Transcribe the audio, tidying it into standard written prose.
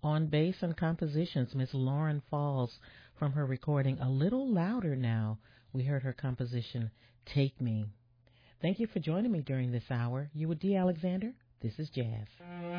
On bass and compositions, Miss Lauren Falls from her recording A Little Louder Now. We heard her composition, Take Me. Thank you for joining me during this hour. You with D. Alexander. This is Jazz.